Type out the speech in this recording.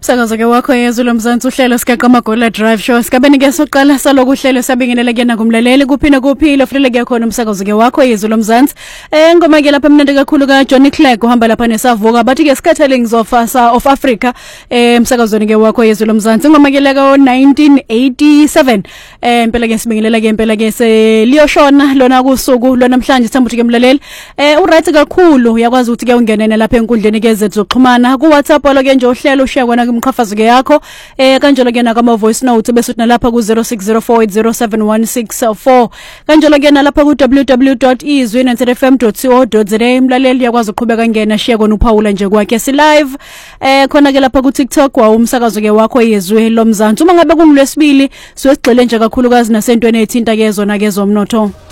Umsakazo ke wakho yezwe lomzansi uhlelo sikaqa Magola Drive Show sikabe nike soqala saloku uhlelo sabingelela kuyena kumlaleli kuphina kuphila futhi ke khona umsakazo ke wakho yezwe lomzansi ngoma ke lapha emnandi kakhulu ka Johnny Clegg uhamba lapha nesavuka bathi ke Scatterlings of Africa umsakazweni ke wakho yezwe lomzansi ngoma ke leka 1987 impela ke sibingelela ke impela ke liyoshona lona kusuku lona namhlanje sithamba ukuthi ke mlaleli uright kakhulu uyakwazi ukuthi ke ungenene lapha enkundleni ke zethu zokuxhumana ku WhatsApp lo ke nje uhlelo ushare kona kumkhafazo ke yakho kanjalo ke nakama voice note bese uthi nalapha ku 0604807164 kanjalo ke nalapha ku www.izwi.fm.co.za mlaleli yakwazi ukuqhubeka ngena share kona uPaula nje kwakhe si live khona ke lapha ku TikTok wa umsakazo ke wakho yezwe lomzansi uma ngabe kungulwesibili siwegcile nje kakhulukazi nasentweni ethinta ke zona ke zomnotho.